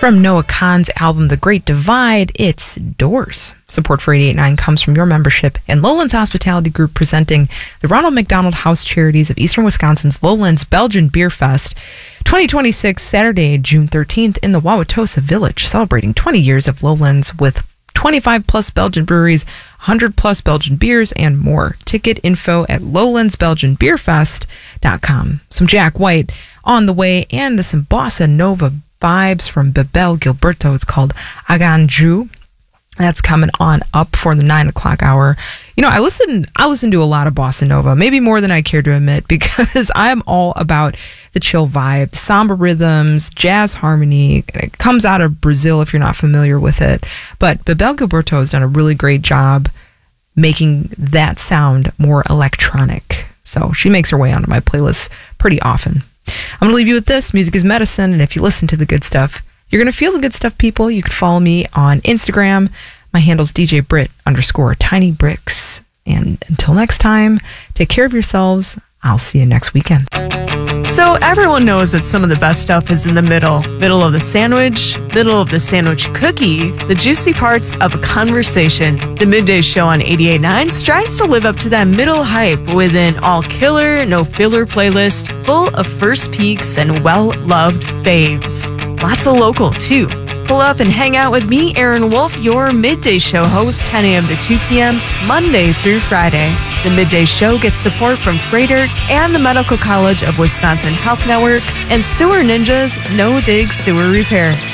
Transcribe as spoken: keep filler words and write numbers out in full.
From Noah Kahan's album, The Great Divide, it's Doors. Support for eighty-eight point nine comes from your membership and Lowlands Hospitality Group, presenting the Ronald McDonald House Charities of Eastern Wisconsin's Lowlands Belgian Beer Fest twenty twenty-six, Saturday, June thirteenth in the Wauwatosa Village, celebrating twenty years of Lowlands with twenty-five plus Belgian breweries, one hundred plus Belgian beers, and more. Ticket info at lowlands belgian beer fest dot com. Some Jack White on the way, and some Bossa Nova vibes from Bebel Gilberto. It's called Aganju. That's coming on up for the nine o'clock hour. You know, I listen I listen to a lot of Bossa Nova, maybe more than I care to admit, because I'm all about the chill vibe, samba rhythms, jazz harmony. It comes out of Brazil if you're not familiar with it. But Bebel Gilberto has done a really great job making that sound more electronic. So she makes her way onto my playlist pretty often. I'm going to leave you with this. Music is medicine, and if you listen to the good stuff, you're going to feel the good stuff, people. You can follow me on Instagram. My handle's D J Brit underscore Tiny Bricks. And until next time, take care of yourselves. I'll see you next weekend. So everyone knows that some of the best stuff is in the middle. Middle of the sandwich, middle of the sandwich cookie, the juicy parts of a conversation. The Midday Show on eighty-eight point nine strives to live up to that middle hype with an all-killer, no-filler playlist full of first peeks and well-loved faves. Lots of local, too. Pull up and hang out with me, Aaron Wolf, your Midday Show host, ten a.m. to two p.m., Monday through Friday. The Midday Show gets support from Freighter and the Medical College of Wisconsin Health Network and Sewer Ninjas No Dig Sewer Repair.